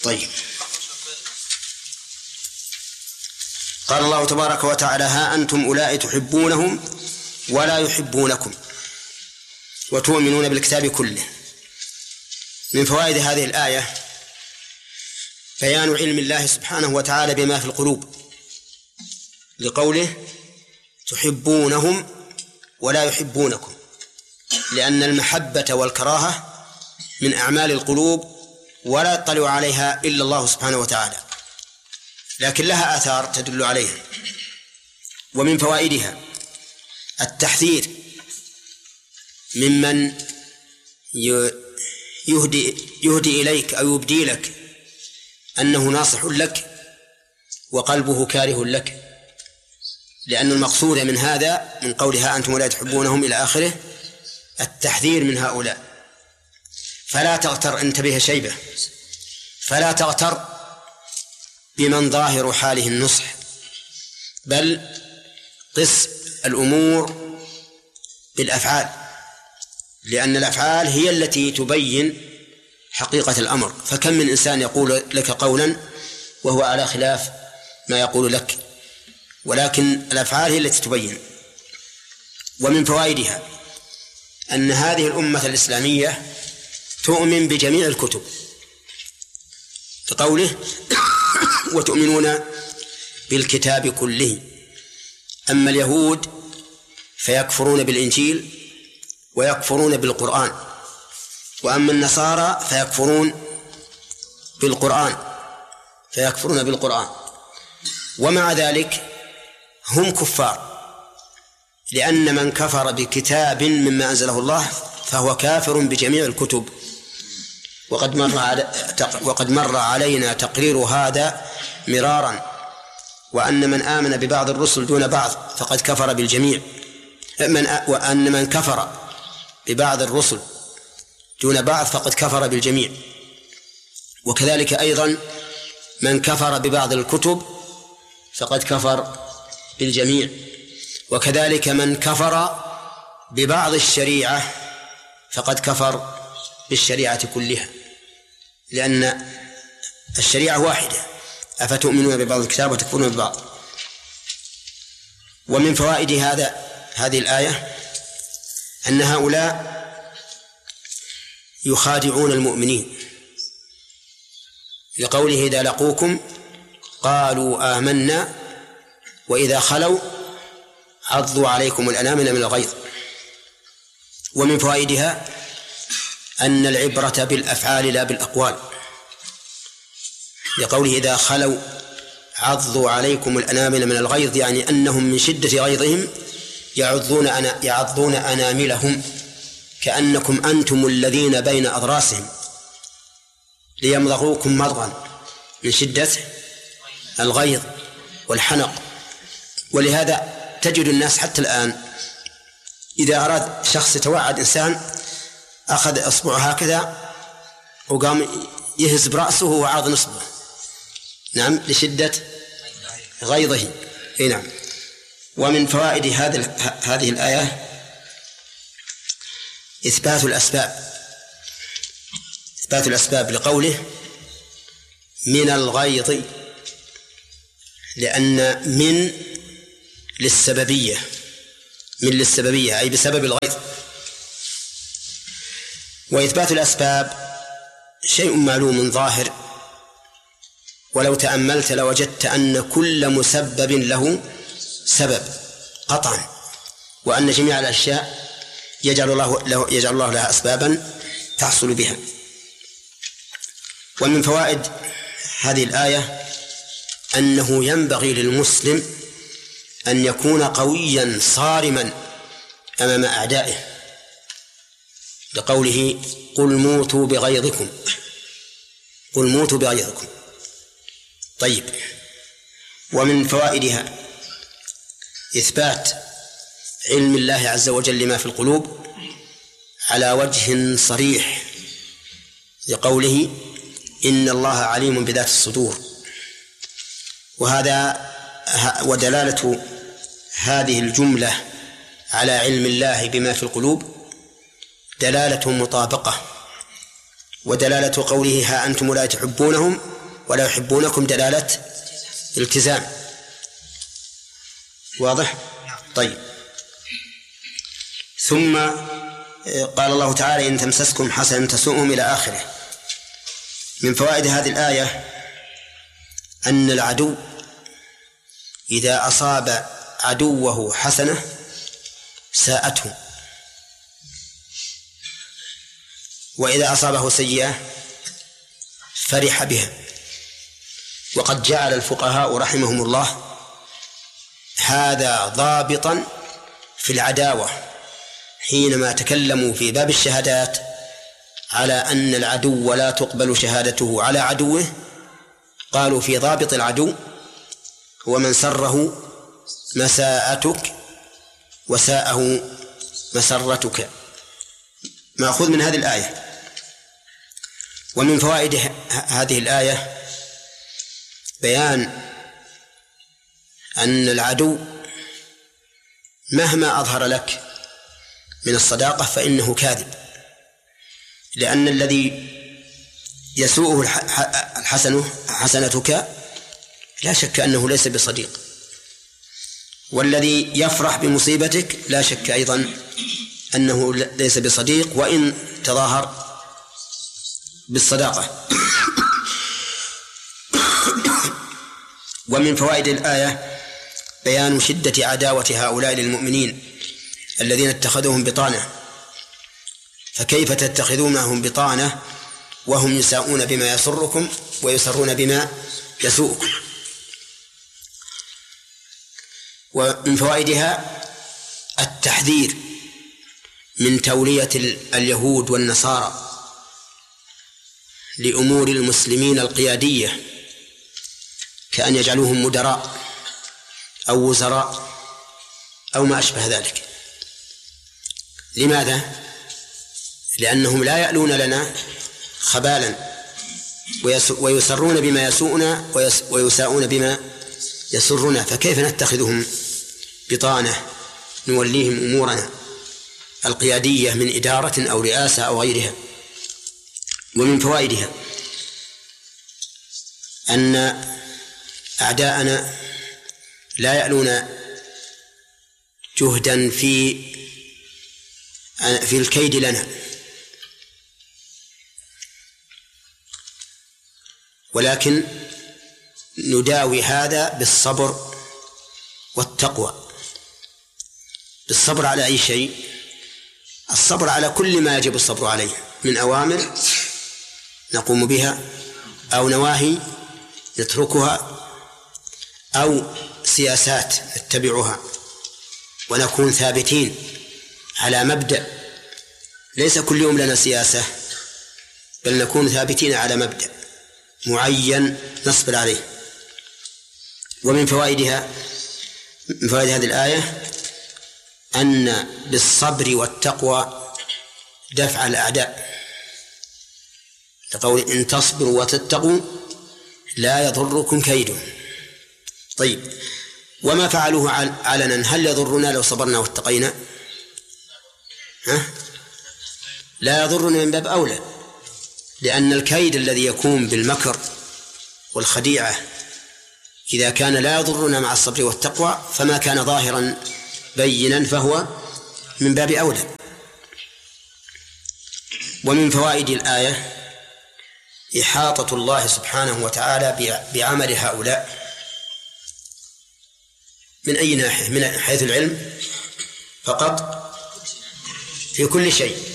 طيب، قال الله تبارك وتعالى: ها أنتم أولئك تحبونهم ولا يحبونكم وتؤمنون بالكتاب كله. من فوائد هذه الآية بيان علم الله سبحانه وتعالى بما في القلوب، لقوله: تحبونهم ولا يحبونكم، لأن المحبة والكراهة من أعمال القلوب ولا يطلع عليها إلا الله سبحانه وتعالى، لكن لها آثار تدل عليها. ومن فوائدها التحذير ممن يهدي إليك أو يبدي لك أنه ناصح لك وقلبه كاره لك، لأن المقصود من هذا من قولها أنتم لا تحبونهم إلى آخره التحذير من هؤلاء. فلا تغتر، انتبه شيبة، فلا تغتر بمن ظاهر حاله النصح، بل قس الأمور بالأفعال، لأن الأفعال هي التي تبين حقيقة الأمر. فكم من إنسان يقول لك قولا وهو على خلاف ما يقول لك، ولكن الأفعال هي التي تبين. ومن فوائدها أن هذه الأمة الإسلامية تؤمن بجميع الكتب، كقوله: وتؤمنون بالكتاب كله. أما اليهود فيكفرون بالإنجيل ويكفرون بالقرآن، وأما النصارى فيكفرون بالقرآن ومع ذلك هم كفار، لأن من كفر بكتاب مما أنزله الله فهو كافر بجميع الكتب. وقد مر علينا تقرير هذا مرارا، وأن من آمن ببعض الرسل دون بعض فقد كفر بالجميع، وأن من كفر ببعض الرسل دون بعض فقد كفر بالجميع. وكذلك أيضا من كفر ببعض الكتب فقد كفر بالجميع، وكذلك من كفر ببعض الشريعة فقد كفر بالشريعة كلها، لأن الشريعة واحدة: أفتؤمنون ببعض الكتاب وتكفرون ببعض. ومن فوائد هذه الآية أن هؤلاء يخادعون المؤمنين، لقوله: إذا لقوكم قالوا آمنا وإذا خلوا عضوا عليكم الأنامل من الغيظ. ومن فوائدها أن العبرة بالأفعال لا بالأقوال، لقوله: إذا خلوا عضوا عليكم الأنامل من الغيظ، يعني أنهم من شدة غيظهم يعضون أناملهم، كأنكم أنتم الذين بين أضراسهم ليمضغوكم مضغا من شدة الغيظ والحنق. ولهذا تجد الناس حتى الآن إذا أراد شخص يتوعد إنسان أخذ أصبعه هكذا وقام يهز برأسه وعاض نصبه، نعم، لشدة غيظه. نعم. ومن فوائد هذه الآية إثبات الأسباب لقوله: من الغيظ، لأن من للسببية أي بسبب الغيظ. وإثبات الأسباب شيء معلوم ظاهر، ولو تأملت لوجدت أن كل مسبب له سبب قطعا، وأن جميع الأشياء يجعل الله لها أسبابا تحصل بها. ومن فوائد هذه الآية أنه ينبغي للمسلم أن يكون قويا صارما أمام أعدائه، لقوله: قل موتوا بغيظكم. طيب. ومن فوائدها إثبات علم الله عز وجل لما في القلوب على وجه صريح، لقوله: إن الله عليم بذات الصدور. ودلالة هذه الجملة على علم الله بما في القلوب دلالة مطابقة ودلالة قوله ها أنتم لا تحبونهم ولا يحبونكم دلالة التزام. واضح؟ طيب. ثم قال الله تعالى إن تمسسكم حسنة تسؤهم إلى آخره. من فوائد هذه الآية أن العدو إذا أصاب عدوه حسنة ساءته، وإذا أصابه سيئة فرح بها. وقد جعل الفقهاء رحمهم الله هذا ضابطا في العداوة حينما تكلموا في باب الشهادات على أن العدو لا تقبل شهادته على عدوه. قالوا في ضابط العدو هو من سره مساءتك وساءه مسرتك، مأخوذ من هذه الآية. ومن فوائد هذه الآية بيان أن العدو مهما أظهر لك من الصداقة فإنه كاذب، لأن الذي يسوءه حسنتك لا شك أنه ليس بصديق، والذي يفرح بمصيبتك لا شك أيضا أنه ليس بصديق وإن تظاهر بالصداقة. ومن فوائد الآية بيان شدة عداوة هؤلاء للمؤمنين الذين اتخذوهم بطانة. فكيف تتخذونهم بطانة وهم يساءون بما يسركم ويسرون بما يسوءكم؟ ومن فوائدها التحذير من تولية اليهود والنصارى لأمور المسلمين القيادية، كأن يجعلوهم مدراء أو وزراء أو ما أشبه ذلك. لماذا؟ لأنهم لا يألون لنا خبالا ويسرون بما يسوءنا ويساءون بما يسرنا، فكيف نتخذهم بطانة نوليهم أمورنا القيادية من إدارة أو رئاسة أو غيرها؟ ومن فوائدها أن أعداءنا لا يألون جهدا في الكيد لنا، ولكن نداوي هذا بالصبر والتقوى. بالصبر على أي شيء؟ الصبر على كل ما يجب الصبر عليه من أوامر نقوم بها أو نواهي نتركها أو سياسات نتبعها، ونكون ثابتين على مبدأ. ليس كل يوم لنا سياسة، بل نكون ثابتين على مبدأ معين نصبر عليه. ومن فوائد هذه الآية أن بالصبر والتقوى دفع الأعداء، لقول إن تصبروا وتتقوا لا يضركم كيدهم. طيب، وما فعلوه علنا هل يضرنا لو صبرنا واتقينا؟ لا يضرنا من باب أولى، لأن الكيد الذي يكون بالمكر والخديعة إذا كان لا يضرنا مع الصبر والتقوى فما كان ظاهرا بينا فهو من باب أولى. ومن فوائد الآية إحاطة الله سبحانه وتعالى بعمل هؤلاء من أي ناحية؟ من حيث العلم فقط في كل شيء،